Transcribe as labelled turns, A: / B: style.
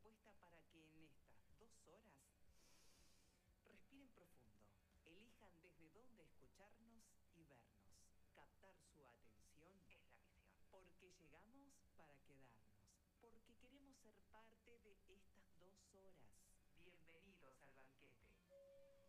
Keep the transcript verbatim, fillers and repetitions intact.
A: propuesta para que en estas dos horas respiren profundo, elijan desde dónde escucharnos y vernos. Captar su atención es la misión, porque llegamos para quedar.